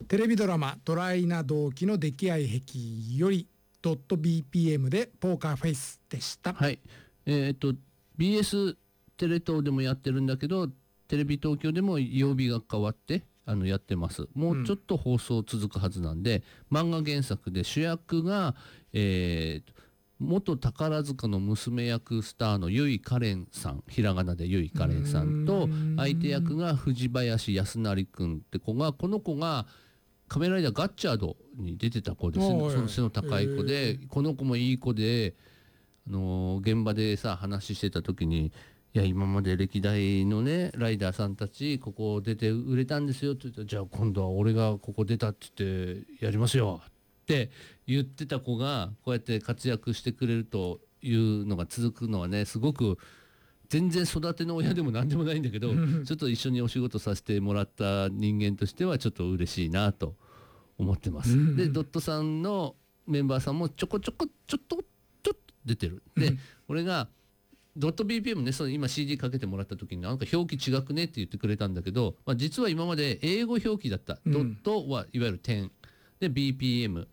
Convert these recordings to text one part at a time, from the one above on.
テレビドラマ「ドライな動機の溺愛癖」よりドット BPM でポーカーフェイスでした。 はい。BS テレ東でもやってるんだけど、テレビ東京でも曜日が変わってやってます。もうちょっと放送続くはずなんで、漫画原作で主役が、元宝塚の娘役スターの由井カレンさん、ひらがなで由井カレンさんと、相手役が藤林康成君って子が、この子が仮面ライダーガッチャードに出てた子ですね。その背の高い子で、この子もいい子で、現場でさ話してた時に、いや今まで歴代のねライダーさんたちここ出て売れたんですよって言ったら、じゃあ今度は俺がここ出たって言ってやりますよって言ってた子がこうやって活躍してくれるというのが続くのはね、すごく全然育ての親でも何でもないんだけどちょっと一緒にお仕事させてもらった人間としてはちょっと嬉しいなと思ってます。でドットさんのメンバーさんもちょっと出てる。で俺がドット BPM ね、その今 CD かけてもらった時になんか表記違くねって言ってくれたんだけど、実は今まで英語表記だった、ドットはいわゆる点で BPM、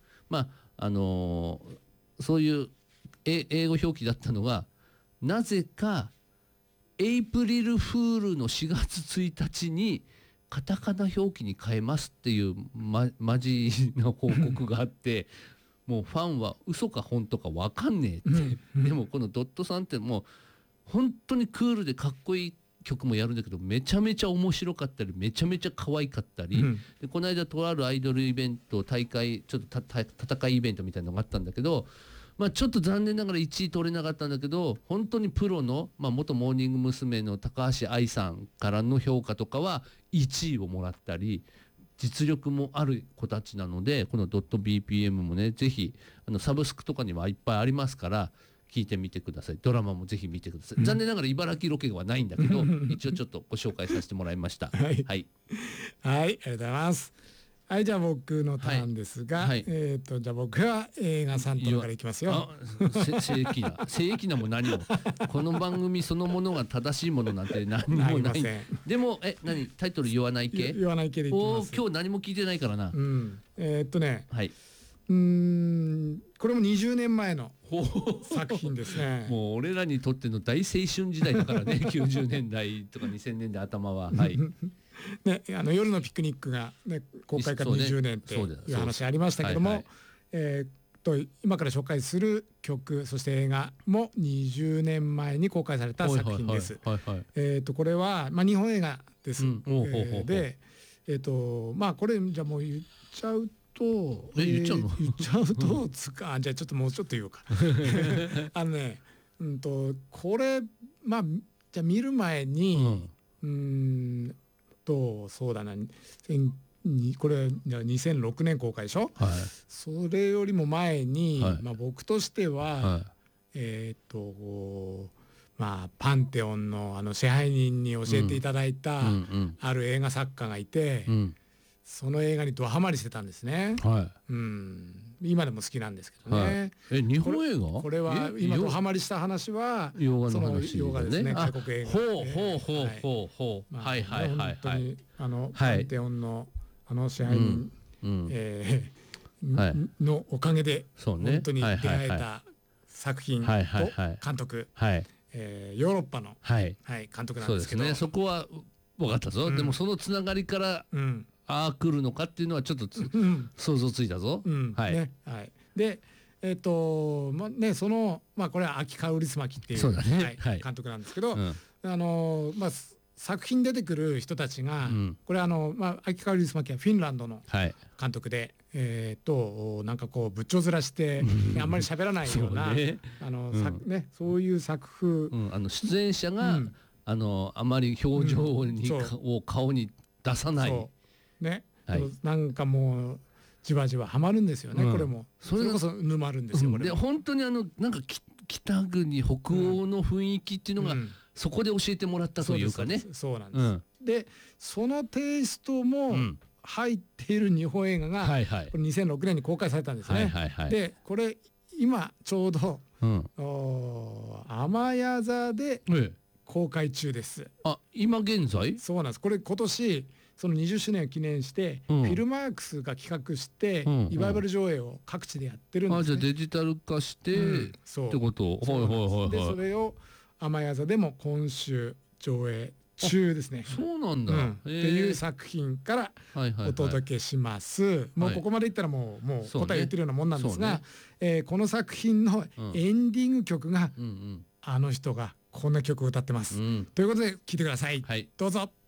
そういう英語表記だったのが、なぜかエイプリルフールの4月1日にカタカナ表記に変えますっていうマジな報告があってもうファンは嘘か本当か分かんねえって、でもこのドットさんってもう本当にクールでかっこいい曲もやるんだけど、めちゃめちゃ面白かったりめちゃめちゃ可愛かったり、でこの間とあるアイドルイベント大会ちょっと戦いイベントみたいなのがあったんだけど、ちょっと残念ながら1位取れなかったんだけど、本当にプロの、元モーニング娘。の高橋愛さんからの評価とかは1位をもらったり、実力もある子たちなので、このドット BPM もねぜひサブスクとかにはいっぱいありますから聞いてみてください。ドラマもぜひ見てください。残念ながら茨城ロケはないんだけど一応ちょっとご紹介させてもらいました。 はい、 はい、 はい、ありがとうございます。はい、じゃあ僕のターンですが、じゃあ僕は映画サントラからいきますよ。 正規なも何もこの番組そのものが正しいものなんて何もない。でもタイトル言わない系？ 言わない系でいきます。 今日何も聞いてないからな。 はい、これも20年前の作品ですね。 もう俺らにとっての大青春時代だからね90年代とか2000年代頭は。はいね、夜のピクニックが、ね、公開から20年っていう話ありましたけども、今から紹介する曲そして映画も20年前に公開された作品です。これは、日本映画です。でこれじゃあもう言っちゃうと言っちゃうのじゃあちょっともうちょっと言おうかこれじゃあ見る前に、そうだな、これ2006年公開でしょ。それよりも前に、僕としては、パンテオンの支配人に教えていただいた、ある映画作家がいて、その映画にドハマりしてたんですね。今でも好きなんですけどね。 日本映画？ これは今ドハマりした話は洋画の話ですね。外国映画。 ほう。はい。 本当にパンテオンの支配人のおかげで本当に出会えた作品と監督、ヨーロッパの監督なんですけど。 そうですね。そこは分かったぞ。でもそのつながりから来るのかっていうのはちょっと想像ついたぞ。 でそのこれは秋香りすまきっていう監督なんですけど、作品に出てくる人たちがこれ秋香りすまきはフィンランドの監督で、なんかこうぶっちょずらしてあんまり喋らないようなそういう作風、 出演者があまり表情を顔に出さないね、なんかもうじわじわはまるんですよね。これもそれこそ沼るんですよ。 で本当になんか北国北欧の雰囲気っていうのがそこで教えてもらったというかね。 そうなんです。でそのテイストも入っている日本映画がこれ2006年に公開されたんですね。でこれ今ちょうど雨宿で公開中です。 今現在？ そうなんです。これ今年その20周年を記念して、フィルマークスが企画して、リバイバル上映を各地でやってるんですね。 じゃあデジタル化して、ってこと。 でそれを雨やざでも今週上映中ですね。 そうなんだ、 っていう作品からお届けします。もうここまでいったらもう答え言ってるようなもんなんですが、この作品のエンディング曲があの人がこんな曲を歌ってます。ということで聴いてください。どうぞ。